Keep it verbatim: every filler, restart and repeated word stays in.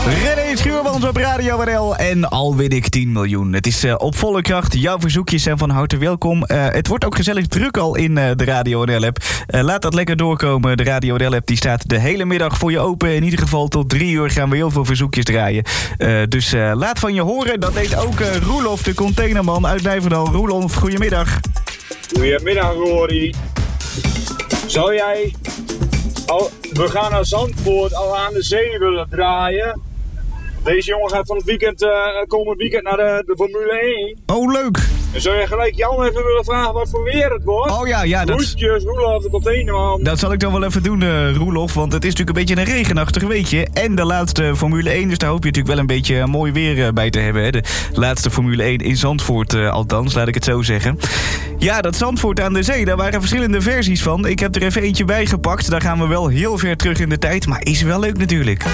René Schuurmans op Radio N L en al win ik tien miljoen. Het is uh, op volle kracht. Jouw verzoekjes zijn van harte welkom. Uh, het wordt ook gezellig druk al in uh, de Radio N L-app. Uh, laat dat lekker doorkomen. De Radio N L-app die staat de hele middag voor je open. In ieder geval tot drie uur gaan we heel veel verzoekjes draaien. Uh, dus uh, laat van je horen. Dat deed ook uh, Roelof, de containerman uit Nijverdal. Roelof, goedemiddag. Goedemiddag, Rory. Zou jij... Al, we gaan naar Zandvoort al aan de zee willen draaien. Deze jongen gaat van het weekend, uh, komend weekend naar de, de Formule één. Oh, leuk. En zou je gelijk Jan even willen vragen wat voor weer het wordt? Oh ja, ja. Dat... Groetjes, Roelof, de containerman. Dat zal ik dan wel even doen, uh, Roelof. Want het is natuurlijk een beetje een regenachtig weekje. En de laatste Formule één, dus daar hoop je natuurlijk wel een beetje mooi weer uh, bij te hebben. Hè? De laatste Formule één in Zandvoort, uh, althans, laat ik het zo zeggen. Ja, dat Zandvoort aan de zee, daar waren verschillende versies van. Ik heb er even eentje bij gepakt. Daar gaan we wel heel ver terug in de tijd, maar is wel leuk natuurlijk.